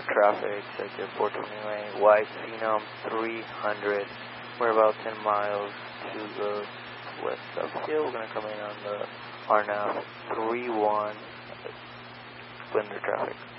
traffic, sector 420 lane, wide CNOM 300. We're about 10 miles to the west of Hill. We're going to come in on the RNAV 31, Splendor traffic.